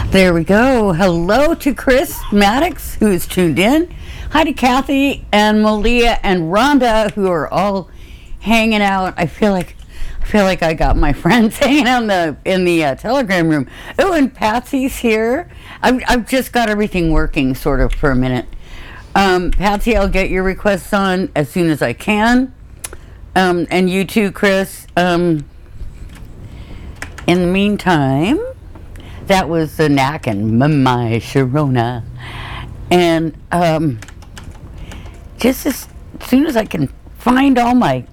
There we go. Hello to Chris Maddox, who is tuned in. Hi to Kathy and Malia and Rhonda, who are all hanging out. I feel like I got my friends hanging out in the Telegram room. Oh, and Patsy's here. I've just got everything working sort of for a minute. Patsy, I'll get your requests on as soon as I can. And you too, Chris. In the meantime, that was the Knack and My Sharona. And just as soon as I can find all my...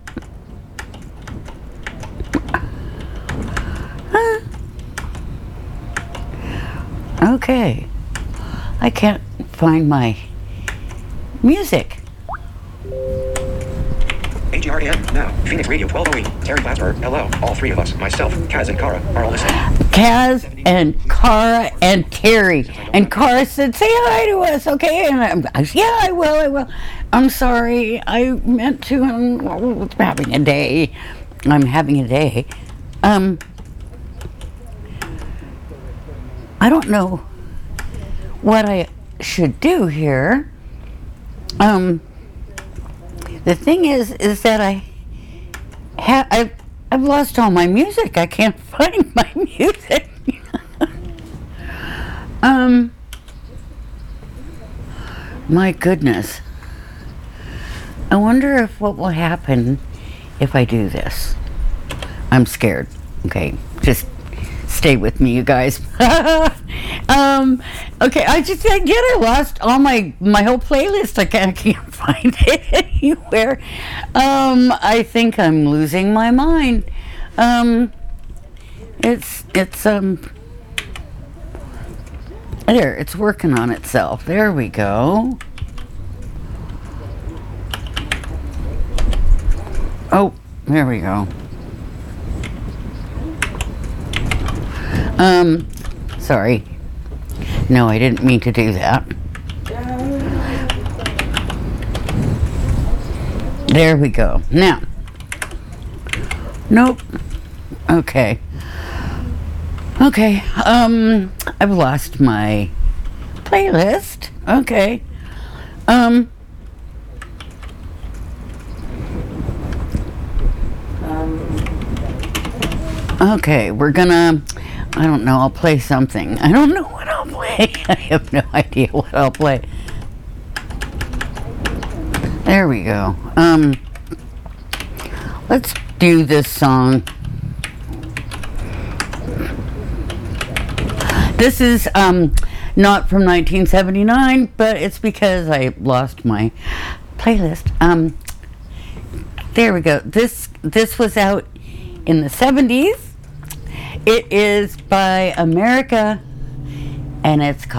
Okay. I can't find my music. AGRAM, now, Phoenix Radio 1208, Terry Plattsburgh, hello, all three of us, myself, Kaz and Kara, are all listening. Kaz and Kara and Terry. And Kara said, say hi to us, okay? And I said, yeah, I will. I'm sorry, I meant to, I'm having a day. I don't know what I should do here. The thing is that I've lost all my music. I can't find my music. My goodness. I wonder if what will happen if I do this. I'm scared. Okay, just stay with me, you guys. Okay, I lost all my whole playlist. I can't find it anywhere. I think I'm losing my mind. It's there, it's working on itself. There we go. Oh, there we go. Sorry. No, I didn't mean to do that. There we go. Now. Nope. Okay. I've lost my playlist. Okay. Okay, we're gonna, I don't know, I'll play something. I don't know what I'll play. I have no idea what I'll play. There we go. Let's do this song. This is not from 1979, but it's because I lost my playlist. There we go. This was out in the 70s. It is by America, and it's called